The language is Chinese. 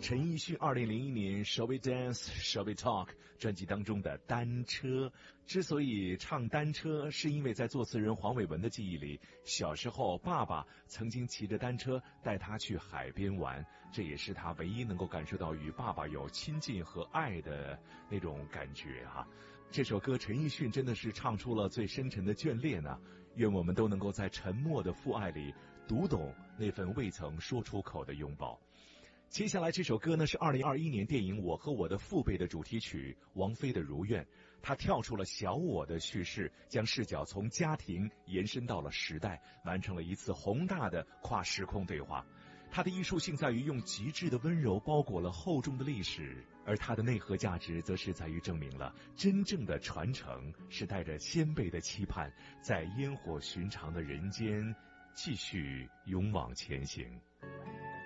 陈奕迅2001年 Shall We Dance Shall We Talk 专辑当中的单车。之所以唱单车，是因为在作词人黄伟文的记忆里，小时候爸爸曾经骑着单车带他去海边玩，这也是他唯一能够感受到与爸爸有亲近和爱的那种感觉啊。这首歌陈奕迅真的是唱出了最深沉的眷恋啊，愿我们都能够在沉默的父爱里读懂那份未曾说出口的拥抱。接下来这首歌呢是2021年电影《我和我的父辈》的主题曲，王菲的《如愿》。她跳出了小我的叙事，将视角从家庭延伸到了时代，完成了一次宏大的跨时空对话。它的艺术性在于用极致的温柔包裹了厚重的历史，而它的内核价值则是在于证明了真正的传承是带着先辈的期盼，在烟火寻常的人间继续勇往前行。